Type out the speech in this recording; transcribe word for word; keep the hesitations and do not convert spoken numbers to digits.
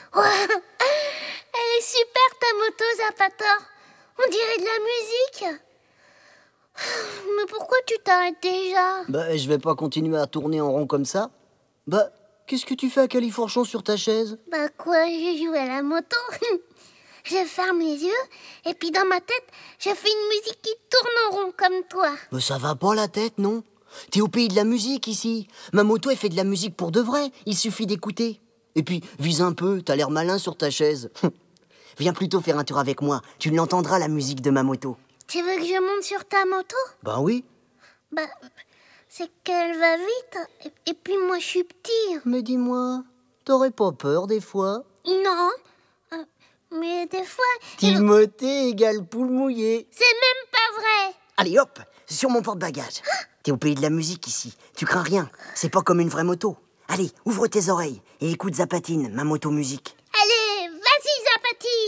Ouais. Elle est super ta moto, Zapator. On dirait de la musique. Mais pourquoi tu t'arrêtes déjà? Bah, je vais pas continuer à tourner en rond comme ça. Bah, qu'est-ce que tu fais à califourchon sur ta chaise? Bah quoi, je joue à la moto. Je ferme les yeux et puis dans ma tête, je fais une musique qui tourne en rond comme toi. Mais ça va pas la tête, non? T'es au pays de la musique ici. Ma moto, elle fait de la musique pour de vrai. Il suffit d'écouter. Et puis, vise un peu, t'as l'air malin sur ta chaise. Viens plutôt faire un tour avec moi. Tu l'entendras, la musique de ma moto. Tu veux que je monte sur ta moto? Bah oui. Bah, c'est qu'elle va vite. Et, et puis moi, je suis petit. Mais dis-moi, t'aurais pas peur des fois? Non. Euh, mais des fois... Timothée égale poule mouillée. C'est même pas vrai. Allez hop, sur mon porte-bagages. T'es au pays de la musique ici. Tu crains rien. C'est pas comme une vraie moto. Allez, ouvre tes oreilles et écoute Zapatine, ma moto musique. Allez, vas-y, Zapatine.